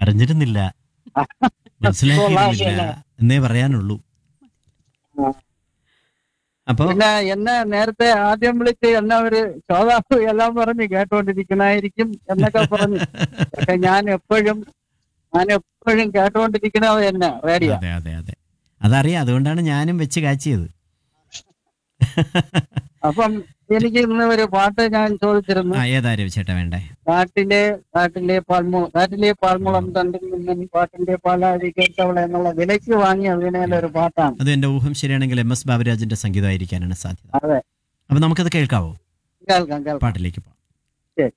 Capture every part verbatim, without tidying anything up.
അറിഞ്ഞിരുന്നില്ല, മനസ്സിലാക്കിയിരുന്നില്ല എന്നേ പറയാനുള്ളൂ. അപ്പോ പിന്നെ എന്നെ നേരത്തെ ആദ്യം വിളിച്ച് എന്നെ ഒരു ശ്രോതാവ് എല്ലാം പറഞ്ഞ് കേട്ടോണ്ടിരിക്കണായിരിക്കും എന്നൊക്കെ പറഞ്ഞു. പക്ഷെ ഞാൻ എപ്പോഴും ഞാൻ എപ്പോഴും കേട്ടോണ്ടിരിക്കണത് തന്നെ റേഡിയോ. അതെ അതെ അതെ അതറിയാം, അതുകൊണ്ടാണ് ഞാനും വെച്ച് കാച്ചിയത്. അപ്പം എനിക്ക് ഇന്ന് ഒരു പാട്ട് ഞാൻ ചോദിച്ചിരുന്നു. ആ ഏതാ രവിചേട്ടാ വേണ്ടേ? കാട്ടിലെ കാട്ടിലെ പാൽമു കാട്ടിലെ പാൽമുളം തണ്ടിൽ നിന്നും പാട്ടിന്റെ പാലാഴി കേട്ടവളെ എന്നുള്ള വിലയ്ക്ക് വാങ്ങിയ വീണയിലെ ഒരു പാട്ടാണ്. അത് എന്റെ ഊഹം ശരിയാണെങ്കിൽ എം എസ് ബാബുരാജിന്റെ സംഗീതമായിരിക്കാനാണ് സാധ്യത. അതെ, അപ്പൊ നമുക്കത് കേൾക്കാവോ? കേൾക്കാം കേൾക്കാം. പാട്ടിലേക്ക് പോകാം. ശരി.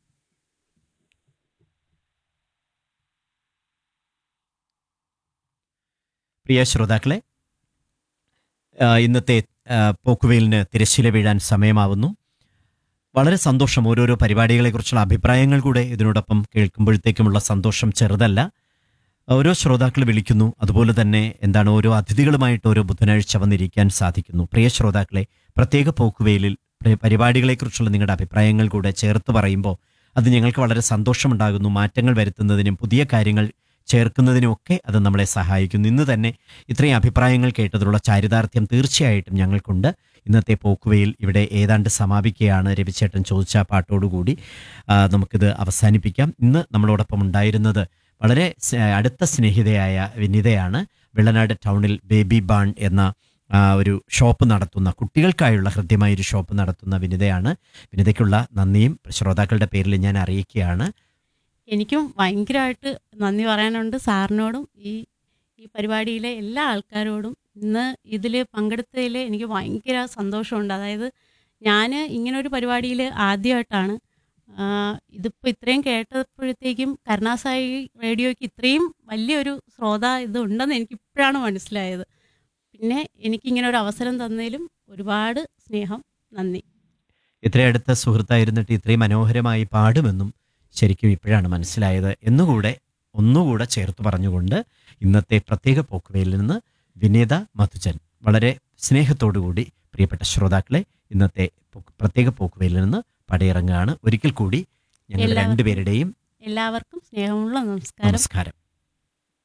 പ്രിയ ശ്രോതാക്കളെ, ആ, ഇന്നത്തെ ആ, പോക്കുവെയിലിന് തിരശ്ശീല വീഴാൻ സമയമാവുന്നു. വളരെ സന്തോഷം. ഓരോരോ പരിപാടികളെക്കുറിച്ചുള്ള അഭിപ്രായങ്ങൾ കൂടെ ഇതിനോടൊപ്പം കേൾക്കുമ്പോഴത്തേക്കുമുള്ള സന്തോഷം ചെറുതല്ല. ഓരോ ശ്രോതാക്കൾ വിളിക്കുന്നു, അതുപോലെ തന്നെ എന്താണ് ഓരോ അതിഥികളുമായിട്ട് ഓരോ ബുധനാഴ്ച വന്നിരിക്കാൻ സാധിക്കുന്നു. പ്രിയ ശ്രോതാക്കളെ, പ്രത്യേക പോക്കുവെയിലിൽ പരിപാടികളെക്കുറിച്ചുള്ള നിങ്ങളുടെ അഭിപ്രായങ്ങൾ കൂടെ ചേർത്ത് പറയുമ്പോൾ അത് ഞങ്ങൾക്ക് വളരെ സന്തോഷമുണ്ടാകുന്നു. മാറ്റങ്ങൾ വരുത്തുന്നതിനും പുതിയ കാര്യങ്ങൾ ചേർക്കുന്നതിനുമൊക്കെ അത് നമ്മളെ സഹായിക്കുന്നു. ഇന്ന് തന്നെ ഇത്രയും അഭിപ്രായങ്ങൾ കേട്ടതിലുള്ള ചാരിതാർത്ഥ്യം തീർച്ചയായിട്ടും ഞങ്ങൾക്കുണ്ട്. ഇന്നത്തെ പോക്കുവെയിൽ ഇവിടെ ഏതാണ്ട് സമാപിക്കുകയാണ്. രവിചേട്ടൻ ചോദിച്ച പാട്ടോടുകൂടി ആ, നമുക്കിത് അവസാനിപ്പിക്കാം. ഇന്ന് നമ്മളോടൊപ്പം ഉണ്ടായിരുന്നത് വളരെ സ്- അടുത്ത സ്നേഹിതയായ വിനിതയാണ്. വെള്ളനാട് ടൗണിൽ ബേബി ബാൺ എന്ന ആ, ഒരു ഷോപ്പ് നടത്തുന്ന, കുട്ടികൾക്കായുള്ള ഹൃദ്യമായൊരു ഷോപ്പ് നടത്തുന്ന വിനിതയാണ്. വിനിതയ്ക്കുള്ള നന്ദിയും ശ്രോതാക്കളുടെ പേരിൽ ഞാൻ അറിയിക്കുകയാണ്. എനിക്കും ഭയങ്കരമായിട്ട് നന്ദി പറയാനുണ്ട് സാറിനോടും ഈ ഈ പരിപാടിയിലെ എല്ലാ ആൾക്കാരോടും. ഇന്ന് ഇതിൽ പങ്കെടുത്തതിൽ എനിക്ക് ഭയങ്കര സന്തോഷമുണ്ട്. അതായത് ഞാൻ ഇങ്ങനൊരു പരിപാടിയിൽ ആദ്യമായിട്ടാണ് ഇതിപ്പോൾ ഇത്രയും കേട്ടപ്പോഴത്തേക്കും കരുണാസായി റേഡിയോയ്ക്ക് ഇത്രയും വലിയൊരു ശ്രോതാ ഇത് ഉണ്ടെന്ന് എനിക്കിപ്പോഴാണ് മനസ്സിലായത്. പിന്നെ എനിക്കിങ്ങനെ ഒരു അവസരം തന്നതിലും ഒരുപാട് സ്നേഹം, നന്ദി. ഇത്രയും അടുത്ത സുഹൃത്തായിരുന്നിട്ട് ഇത്രയും മനോഹരമായി പാടുമെന്നും ശരിക്കും ഇപ്പോഴാണ് മനസ്സിലായത് എന്നുകൂടെ ഒന്നുകൂടെ ചേർത്ത് പറഞ്ഞുകൊണ്ട് ഇന്നത്തെ പ്രത്യേക പോക്കുവെയിൽ നിന്ന് വിനീത മധുജൻ വളരെ സ്നേഹത്തോടുകൂടി പ്രിയപ്പെട്ട ശ്രോതാക്കളെ ഇന്നത്തെ പോ- പ്രത്യേക പോക്കുവെയിൽ നിന്ന് പടിയിറങ്ങുകയാണ്. ഒരിക്കൽ കൂടി ഞങ്ങൾ എല്ലാവർക്കും- രണ്ടുപേരുടെയും എല്ലാവർക്കും സ്നേഹമുള്ള നമസ്കാരം. നമസ്കാരം.